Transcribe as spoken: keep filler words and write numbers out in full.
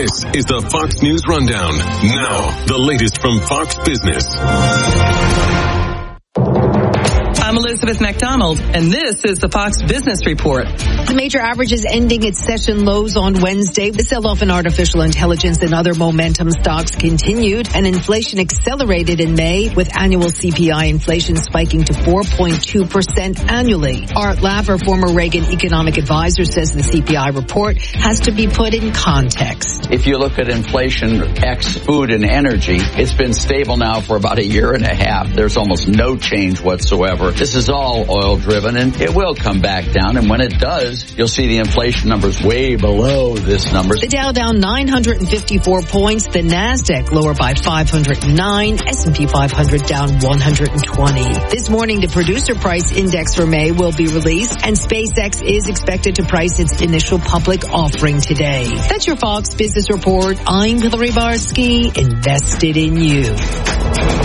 This is the Fox News Rundown. Now, the latest from Fox Business. I'm Elizabeth McDonald, and this is the Fox Business Report. The major averages ending its session lows on Wednesday. The sell-off in artificial intelligence and other momentum stocks continued, and inflation accelerated in May, with annual C P I inflation spiking to four point two percent annually. Art Laffer, former Reagan economic advisor, says the C P I report has to be put in context. If you look at inflation ex food and energy, it's been stable now for about a year and a half. There's almost no change whatsoever. This is all oil driven, and it will come back down. And when it does, you'll see the inflation numbers way below this number. The Dow down nine hundred fifty-four points. The Nasdaq lower by five hundred nine. S and P five hundred down one hundred twenty. This morning, the producer price index for May will be released, and SpaceX is expected to price its initial public offering today. That's your Fox Business Report. I'm Hillary Barsky, invested in you.